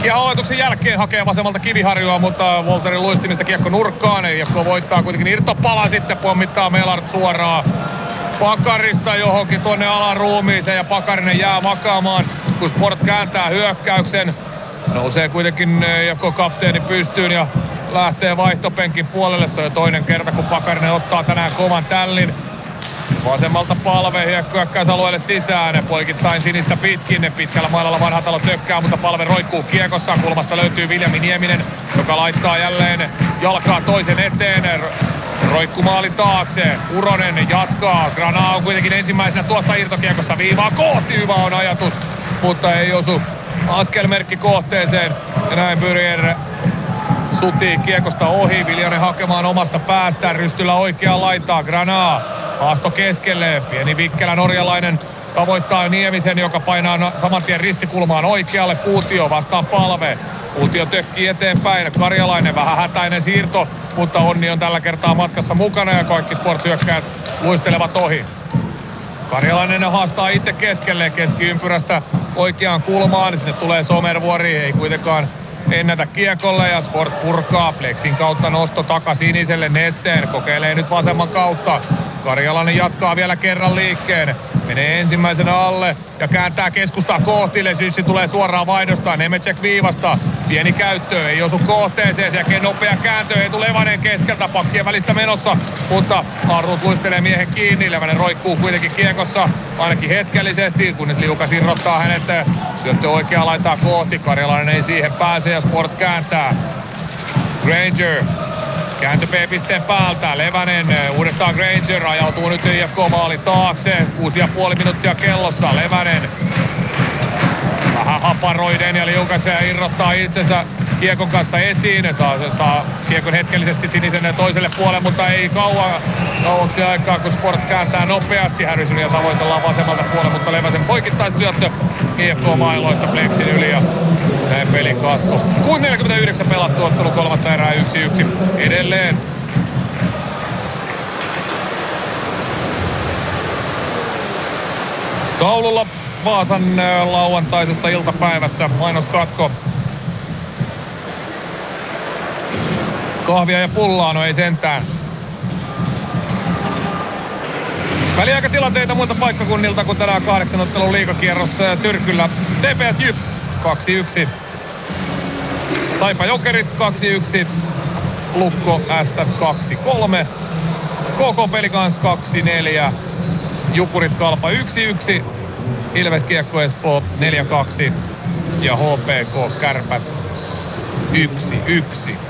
Ja aloituksen jälkeen hakee vasemmalta Kiviharjua, mutta Wolterin luistimista kiekko nurkkaan. IFK voittaa kuitenkin irtopala, sitten pommittaa Melart suoraan Pakarista johonkin tuonne alaruumiiseen ja Pakarinen jää makaamaan, kun Sport kääntää hyökkäyksen. Nousee kuitenkin IFK-kapteeni pystyyn ja lähtee vaihtopenkin puolelle. Se on jo toinen kerta, kun Pakarinen ottaa tänään kovan tällin. Vasemmalta Palve hyökkäysalueelle sisään. Poikittain sinistä pitkin. Pitkällä mailalla Vanhatalo tökkää, mutta Palve roikkuu kiekossa. Kulmasta löytyy Viljami Nieminen, joka laittaa jälleen jalkaa toisen eteen. Roikkumaali taakse. Uronen jatkaa. Grana on kuitenkin ensimmäisenä tuossa irtokiekossa viivaa kohti. Hyvä on ajatus, mutta ei osu askelmerkki kohteeseen. Ja näin Byrjer sutii kiekosta ohi. Viljanen hakemaan omasta päästään. Rystyllä oikeaan laitaa. Grana. Haasto keskelle. Pieni vikkelä norjalainen tavoittaa Niemisen, joka painaa saman tien ristikulmaan oikealle. Puutio vastaan Palve. Puutio tökkii eteenpäin. Karjalainen vähän hätäinen siirto, mutta Onni on tällä kertaa matkassa mukana ja kaikki Sport-hyökkäät luistelevat ohi. Karjalainen haastaa itse keskelle keskiympyrästä oikeaan kulmaan. Sinne tulee Somervuori, ei kuitenkaan ennätä kiekolle ja Sport purkaa. Plexin kautta nosto takasiniselle. Nessen kokeilee nyt vasemman kautta. Karjalainen jatkaa vielä kerran liikkeen. Menee ensimmäisenä alle ja kääntää keskustaa kohti. Syssi tulee suoraan vaihdostaan. Nemecek viivasta. Pieni käyttö. Ei osu kohteeseen. Sen jälkeen nopea kääntö. Etu Levanen keskeltä. Pakkien välistä menossa. Mutta Arrut luistelee miehen kiinni. Levanen roikkuu kuitenkin kiekossa. Ainakin hetkellisesti. Kunnes Liukas irrottaa hänet. Syöttö oikeaa laitaa kohti. Karjalainen ei siihen pääse ja Sport kääntää. Granger. Kääntö B-pisteen päältä. Levänen uudestaan Granger ajautuu nyt IFK-maalin taakse. 6,5 minuuttia kellossa. Levänen vähän haparoiden ja Liukas irrottaa itsensä kiekon kanssa esiin. Saa kiekon hetkellisesti sinisen toiselle puolelle, mutta ei kauaksi aikaa, kun Sport kääntää nopeasti. Harrisonia tavoitellaan vasemmalta puolelle, mutta Leväsen poikittaisi syöttö IFK-mailoista Plexin yli ja näin pelin katko. 6.49 pelattu ottelu, kolmatta erää 1-1 edelleen. Taululla Vaasan lauantaisessa iltapäivässä mainoskatko. Kahvia ja pullaa, no ei sentään. Väliaikatilanteita muilta paikkakunnilta, kun tänään 8 ottelun liigakierros Tyrkyllä. TPS Jyp 2-1. Saipa Jokerit 2-1. Lukko S 2-3. KK Pelikans 2-4. Jukurit Kalpa 1-1. Ilves Kiekko Espoo 4-2. Ja HPK Kärpät 1-1.